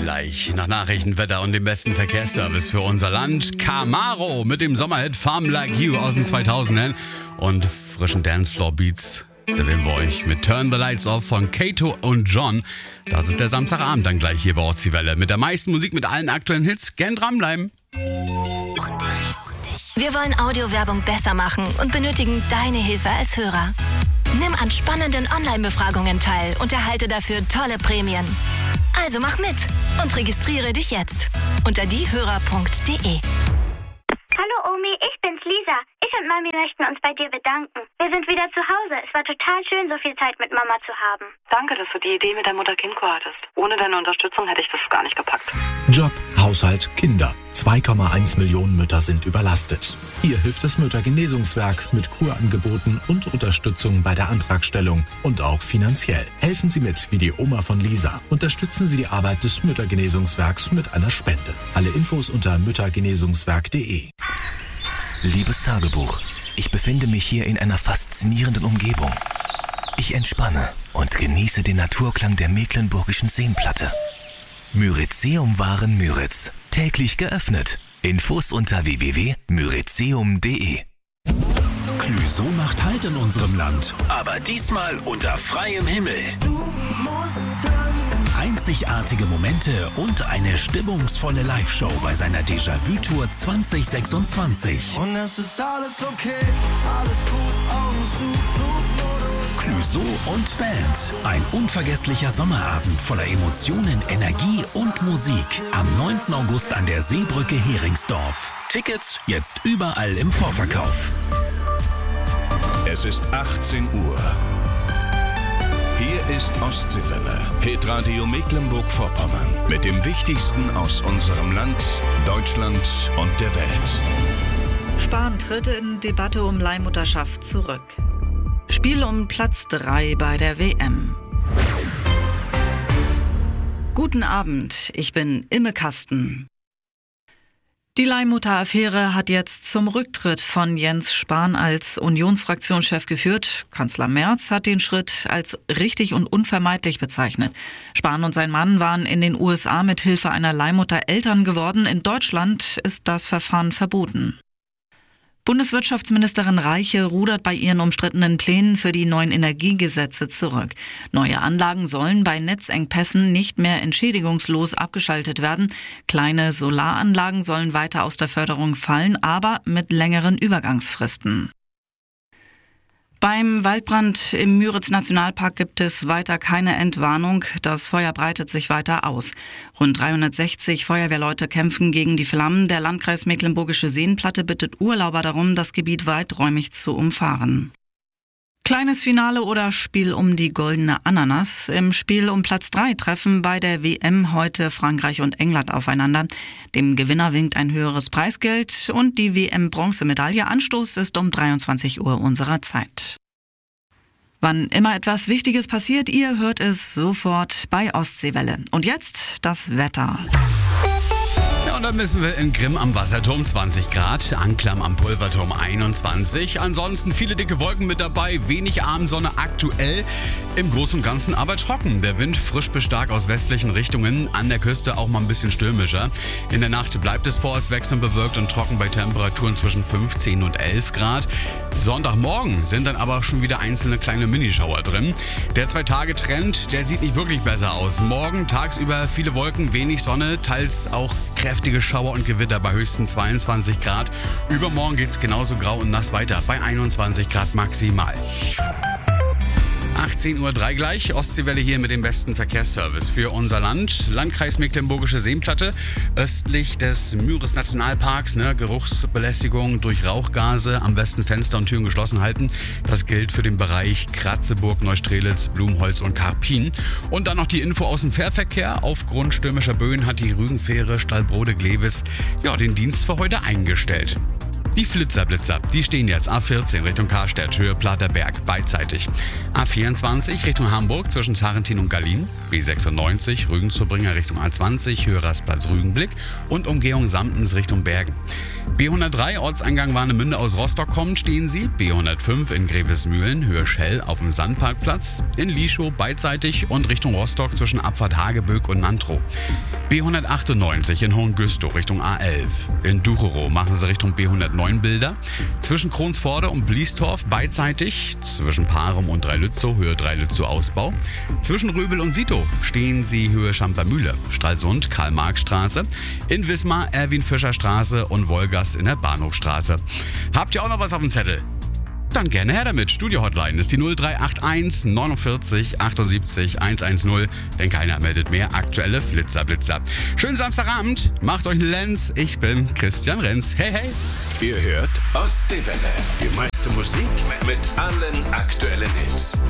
gleich. Nach Nachrichten, Wetter und dem besten Verkehrsservice für unser Land. Camaro mit dem Sommerhit Farm Like You aus den 2000ern und frischen Dancefloor-Beats servieren wir euch mit Turn the Lights Off von Kato und John. Das ist der Samstagabend dann gleich hier bei Ostseewelle. Mit der meisten Musik, mit allen aktuellen Hits. Gern dranbleiben. Wir wollen Audiowerbung besser machen und benötigen deine Hilfe als Hörer. Nimm an spannenden Online-Befragungen teil und erhalte dafür tolle Prämien. Also mach mit und registriere dich jetzt unter diehörer.de. Hallo Omi, ich bin's Lisa. Ich und Mami möchten uns bei dir bedanken. Wir sind wieder zu Hause. Es war total schön, so viel Zeit mit Mama zu haben. Danke, dass du die Idee mit der Mutter-Kind-Kur hattest. Ohne deine Unterstützung hätte ich das gar nicht gepackt. Job, Haushalt, Kinder. 2,1 Millionen Mütter sind überlastet. Hier hilft das Müttergenesungswerk mit Kurangeboten und Unterstützung bei der Antragstellung und auch finanziell. Helfen Sie mit, wie die Oma von Lisa. Unterstützen Sie die Arbeit des Müttergenesungswerks mit einer Spende. Alle Infos unter müttergenesungswerk.de. Liebes Tagebuch, ich befinde mich hier in einer faszinierenden Umgebung. Ich entspanne und genieße den Naturklang der Mecklenburgischen Seenplatte. Myrizeum-Waren Müritz. Täglich geöffnet. Infos unter www.myrizeum.de. Clüso macht Halt in unserem Land. Aber diesmal unter freiem Himmel. Einzigartige Momente und eine stimmungsvolle Live-Show bei seiner Déjà-vu-Tour 2026. Und es ist alles okay, alles gut, Augen zu, Flugmodus. Clüso und Band. Ein unvergesslicher Sommerabend voller Emotionen, Energie und Musik. Am 9. August an der Seebrücke Heringsdorf. Tickets jetzt überall im Vorverkauf. Es ist 18 Uhr. Hier ist Ostseewelle, Hitradio Mecklenburg-Vorpommern. Mit dem Wichtigsten aus unserem Land, Deutschland und der Welt. Spahn tritt in Debatte um Leihmutterschaft zurück. Spiel um Platz 3 bei der WM. Guten Abend, ich bin Imme Kasten. Die Leihmutter-Affäre hat jetzt zum Rücktritt von Jens Spahn als Unionsfraktionschef geführt. Kanzler Merz hat den Schritt als richtig und unvermeidlich bezeichnet. Spahn und sein Mann waren in den USA mit Hilfe einer Leihmutter Eltern geworden. In Deutschland ist das Verfahren verboten. Bundeswirtschaftsministerin Reiche rudert bei ihren umstrittenen Plänen für die neuen Energiegesetze zurück. Neue Anlagen sollen bei Netzengpässen nicht mehr entschädigungslos abgeschaltet werden. Kleine Solaranlagen sollen weiter aus der Förderung fallen, aber mit längeren Übergangsfristen. Beim Waldbrand im Müritz-Nationalpark gibt es weiter keine Entwarnung. Das Feuer breitet sich weiter aus. Rund 360 Feuerwehrleute kämpfen gegen die Flammen. Der Landkreis Mecklenburgische Seenplatte bittet Urlauber darum, das Gebiet weiträumig zu umfahren. Kleines Finale oder Spiel um die goldene Ananas. Im Spiel um Platz 3 treffen bei der WM heute Frankreich und England aufeinander. Dem Gewinner winkt ein höheres Preisgeld und die WM-Bronzemedaille. Anstoß ist um 23 Uhr unserer Zeit. Wann immer etwas Wichtiges passiert, ihr hört es sofort bei Ostseewelle. Und jetzt das Wetter. Ja, und dann müssen wir in Grimm am Wasserturm 20 Grad, Anklam am Pulverturm 21. Ansonsten viele dicke Wolken mit dabei, wenig Abendsonne aktuell. Im Großen und Ganzen aber trocken. Der Wind frisch bis stark aus westlichen Richtungen, an der Küste auch mal ein bisschen stürmischer. In der Nacht bleibt es vorerst wechselnd bewölkt und trocken bei Temperaturen zwischen 15 und 11 Grad. Sonntagmorgen sind dann aber schon wieder einzelne kleine Minischauer drin. Der 2-Tage-Trend, der sieht nicht wirklich besser aus. Morgen tagsüber viele Wolken, wenig Sonne, teils auch kräftige Schauer und Gewitter bei höchstens 22 Grad. Übermorgen geht's genauso grau und nass weiter bei 21 Grad maximal. 18:03 Uhr gleich, Ostseewelle hier mit dem besten Verkehrsservice für unser Land. Landkreis Mecklenburgische Seenplatte, östlich des Müritz-Nationalparks, Geruchsbelästigung durch Rauchgase, am besten Fenster und Türen geschlossen halten. Das gilt für den Bereich Kratzeburg, Neustrelitz, Blumholz und Karpin. Und dann noch die Info aus dem Fährverkehr. Aufgrund stürmischer Böen hat die Rügenfähre Stallbrode-Glewis den Dienst für heute eingestellt. Die Flitzer-Blitzer, die stehen jetzt A14 Richtung Karstedt, Höhe Platerberg, beidseitig. A24 Richtung Hamburg zwischen Zarentin und Gallien. B96 Rügen zur Bringer Richtung A20, Höhe Rastplatz Rügenblick und Umgehung Samtens Richtung Bergen. B103 Ortseingang Warnemünde aus Rostock kommen, stehen Sie. B105 in Grevesmühlen, Höhe Schell auf dem Sandparkplatz. In Lieschow beidseitig und Richtung Rostock zwischen Abfahrt Hageböck und Nantrow. B198 in Hohengüstow Richtung A11. In Ducherow machen Sie Richtung B109 Bilder. Zwischen Kronsforde und Bliestorf beidseitig. Zwischen Parum und Dreilützow, Höhe Dreilützow Ausbau. Zwischen Röbel und Sitow stehen Sie Höhe Schampermühle, Stralsund, Karl-Marx-Straße. In Wismar, Erwin-Fischer-Straße und Wolgast in der Bahnhofstraße. Habt ihr auch noch was auf dem Zettel? Dann gerne her damit. Studio-Hotline ist die 0381 49 78 110, denn keiner meldet mehr aktuelle Flitzer. Schönen Samstagabend, macht euch einen Lenz. Ich bin Christian Renz. Hey, hey. Ihr hört Ostseewelle. Die meiste Musik mit allen aktuellen Hits.